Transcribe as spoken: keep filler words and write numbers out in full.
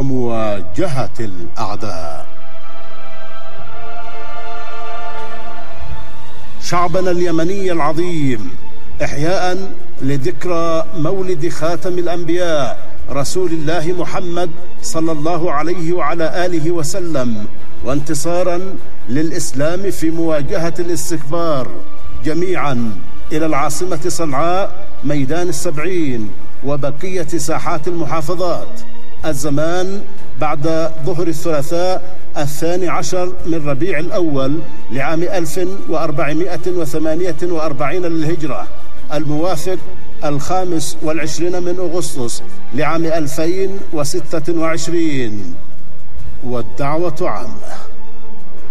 ومواجهة الأعداء. شعبنا اليمني العظيم، إحياء لذكرى مولد خاتم الأنبياء رسول الله محمد صلى الله عليه وعلى آله وسلم، وانتصارا للإسلام في مواجهة الاستكبار، جميعا إلى العاصمة صنعاء ميدان السبعين وبقية ساحات المحافظات. الزمان بعد ظهر الثلاثاء الثاني عشر من ربيع الأول لعام ألف وأربعمائة وثمانية وأربعين للهجرة، الموافق الخامس والعشرين من أغسطس لعام ألفين وستة وعشرين. والدعوة عامة.